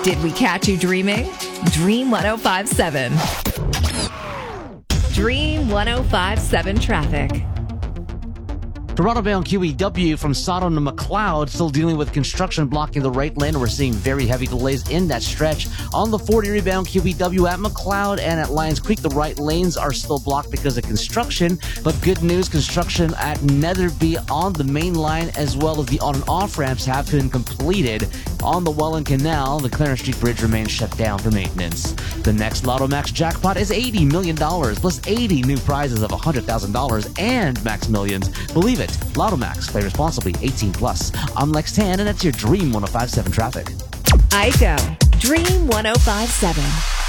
Did we catch you dreaming? Dream 1057. Dream 1057 traffic. Toronto bound QEW from Sodom to McLeod still dealing with construction blocking the right lane. We're seeing very heavy delays in that stretch. On the 40 rebound QEW at McLeod and at Lions Creek, the right lanes are still blocked because of construction. But good news, construction at Netherby on the main line as well as the on and off ramps have been completed. On the Welland Canal, the Clarence Street Bridge remains shut down for maintenance. The next Lotto Max jackpot is $80 million plus 80 new prizes of $100,000 and Max Millions. Believe it. Lotto Max. Play responsibly. 18 plus. I'm Lex Tan, and that's your Dream 1057 traffic. ICO. Dream 1057.